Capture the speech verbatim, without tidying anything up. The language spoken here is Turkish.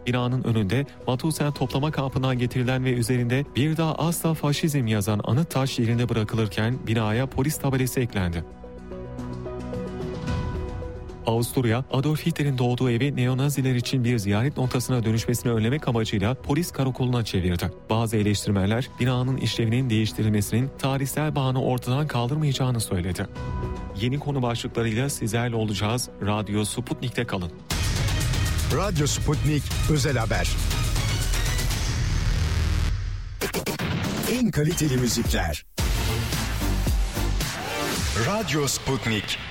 Binanın önünde Matusen toplama kampından getirilen ve üzerinde "Bir daha asla faşizm" yazan anıt taş yerinde bırakılırken binaya polis tabelası eklendi. Avusturya, Adolf Hitler'in doğduğu evi neonaziler için bir ziyaret noktasına dönüşmesini önlemek amacıyla polis karakoluna çevirdi. Bazı eleştirmenler binanın işlevinin değiştirilmesinin tarihsel bağını ortadan kaldırmayacağını söyledi. Yeni konu başlıklarıyla sizlerle olacağız. Radyo Sputnik'te kalın. Radyo Sputnik Özel Haber. En kaliteli müzikler. Radyo Sputnik.